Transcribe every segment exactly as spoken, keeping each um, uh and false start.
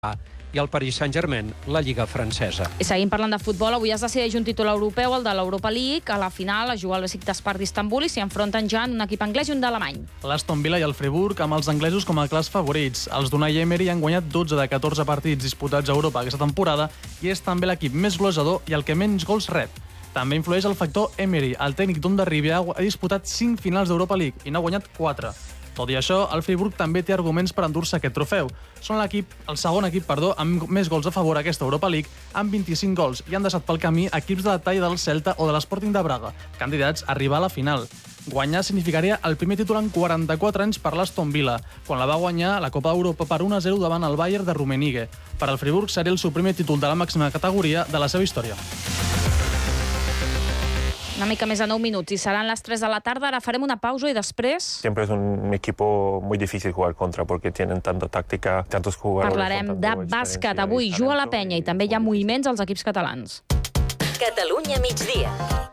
i el Paris Saint-Germain, la Lliga francesa. I seguim parlant de futbol. Avui es decideix un títol europeu, el de l'Europa League. A la final es juga el Besiktas d'Istanbul i s'hi enfronten ja un equip anglès i un d'alemany. L'Aston Villa i el Friburg, amb els anglesos com a clars favorits. Els d'Unai Emery han guanyat dotze de catorze partits disputats a Europa aquesta temporada i és també l'equip més golejador i el que menys gols rep. També influeix el factor Emery. El tècnic d'Ondarribia ha disputat cinc finals d'Europa League i n'ha guanyat quatre. Tot i això, el Friburg també té arguments per endur-se aquest trofeu. Són l'equip, el segon equip, perdó, amb més gols a favor a aquesta Europa League, amb vint-i-cinc gols, i han deixat pel camí equips de la talla del Celta o de l'Sporting de Braga, candidats a arribar a la final. Guanyar significaria el primer títol en quaranta-quatre anys per l'Aston Villa, quan la va guanyar la Copa d'Europa per un a zero davant el Bayern de Rummenigge. Per al Friburg seria el seu primer títol de la màxima categoria de la seva història. Una mica més de nou minuts i seran les tres de la tarda. Ara farem una pausa i després... Siempre es un equipo muy difícil jugar contra porque tienen tanta táctica, tantos jugadores... Parlarem de bàsquet. Avui juga la Penya i també hi ha moviments als equips catalans. Catalunya migdia.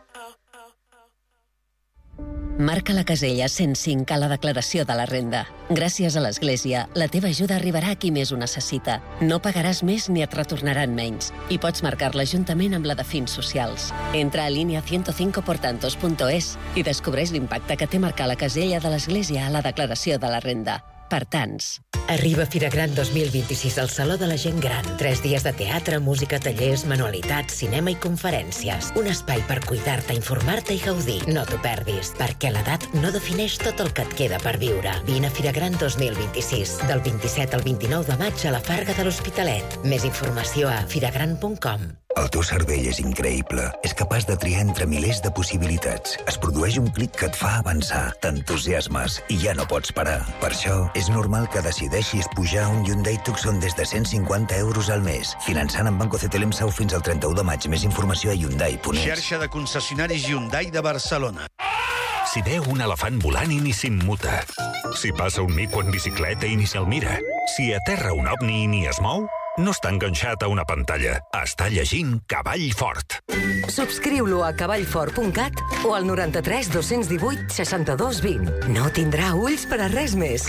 Marca la casella cent cinc a la declaració de la renda. Gràcies a l'Església, la teva ajuda arribarà a qui més ho necessita. No pagaràs més ni et retornaran menys. I pots marcar-la juntament amb la de fins socials. Entra a línia ciento cinco por tantos punto es i descobreix l'impacte que té marcar la casella de l'Església a la declaració de la renda. Per tants. Arriba Fira Gran dos mil vint-i-sis al Saló de la Gent Gran. Tres dies de teatre, música, tallers, manualitats, cinema i conferències. Un espai per cuidar-te, informar-te i gaudir. No t'ho perdis, perquè l'edat no defineix tot el que et queda per viure. Vine a Fira Gran dos mil vint-i-sis, del vint-i-set al vint-i-nou de maig a la Farga de l'Hospitalet. Més informació a firagran punt com. El teu cervell és increïble. És capaç de triar entre milers de possibilitats. Es produeix un clic que et fa avançar. T'entusiasmes i ja no pots parar. Per això, és normal que decideixis pujar un Hyundai Tucson des de cent cinquanta euros al mes. Finançant amb Banco C T L M S A U fins al trenta-u de maig. Més informació a Hyundai punt es. Xarxa de concessionaris Hyundai de Barcelona. Si veu un elefant volant i ni s'immuta. Si passa un mico en bicicleta i ni se'l mira. Si aterra un ovni i ni es mou, no està enganxat a una pantalla. Està llegint Cavall Fort. Subscriu-lo a cavall fort punt cat o al noranta-tres dos-cents divuit seixanta-dos vint. No tindrà ulls per a res més.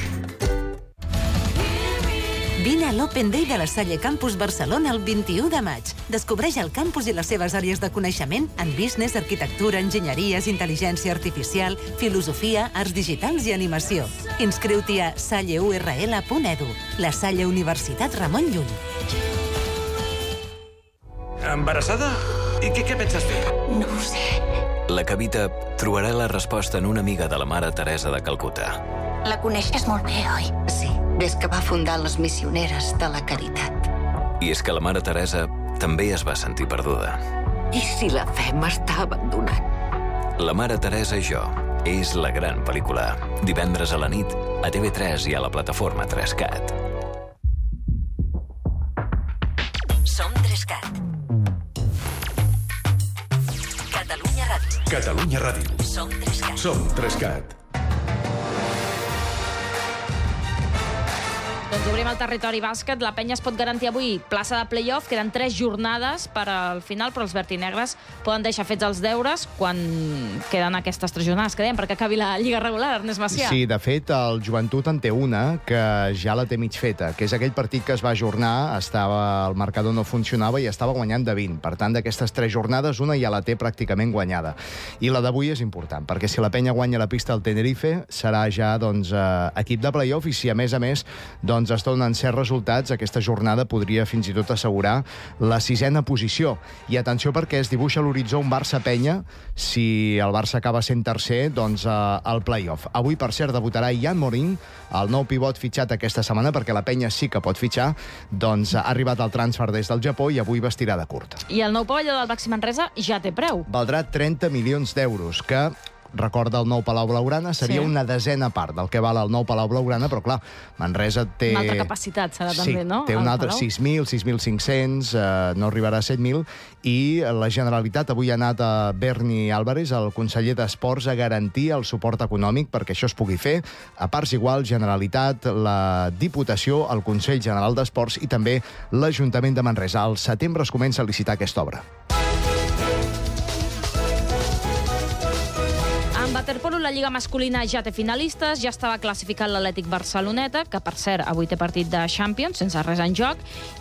Vine a l'Open Day de la Salle Campus Barcelona el vint-i-u de maig. Descobreix el campus i les seves àrees de coneixement en business, arquitectura, enginyeries, intel·ligència artificial, filosofia, arts digitals i animació. Inscriu-t'hi a salle u erre ele punt edu. La Salle Universitat Ramon Llull. Embarassada? I què, què penses fer? No ho sé. La Cavita trobarà la resposta en una amiga de la Mare Teresa de Calcuta. La coneixes molt bé, oi? Sí, des que va fundar les Missioneres de la Caritat. I és que la Mare Teresa també es va sentir perduda. I si la fe m'està abandonant? La Mare Teresa i jo és la gran pel·lícula. Divendres a la nit, a T V tres i a la plataforma tres cat. Som tres cat. Catalunya Ràdio. Catalunya Ràdio. Som tres cat. Som tres cat. Doncs obrim el territori bàsquet. La Penya es pot garantir avui plaça de play-off. Queden tres jornades per al final, però els vertinegres poden deixar fets els deures quan queden aquestes tres jornades que dèiem, perquè acabi la Lliga regular, Ernest Macià. Sí, de fet, el Joventut en té una que ja la té mig feta, que és aquell partit que es va ajornar, estava, el marcador no funcionava i estava guanyant de vint. Per tant, d'aquestes tres jornades, una ja la té pràcticament guanyada. I la d'avui és important, perquè si la Penya guanya la pista al Tenerife, serà ja doncs, eh, equip de play-off, i si a més a més doncs, doncs es donen certs resultats, aquesta jornada podria fins i tot assegurar la sisena posició. I atenció perquè es dibuixa a l'horitzó un Barça-Penya, si el Barça acaba sent tercer, doncs eh, al play-off. Avui, per cert, debutarà Ian Morin, el nou pivot fitxat aquesta setmana, perquè la Penya sí que pot fitxar, doncs ha arribat el transfer des del Japó i avui vestirà de curt. I el nou pavelló del Baxi Manresa ja té preu. Valdrà trenta milions d'euros, que... recorda el nou Palau Blaugrana, seria sí. una desena part del que val el nou Palau Blaugrana, però clar, Manresa té... Una altra capacitat serà sí, també, no? té un altre sis mil, sis mil cinc-cents, eh, no arribarà a set mil, i la Generalitat avui ha anat a Berni Álvarez, el conseller d'Esports, a garantir el suport econòmic perquè això es pugui fer. A parts igual, Generalitat, la Diputació, el Consell General d'Esports i també l'Ajuntament de Manresa. Al setembre es comença a licitar aquesta obra. waterpolo, la Lliga masculina ja té finalistes, ja estava classificat l'Atlètic Barceloneta, que per cert avui té partit de Champions, sense res en joc,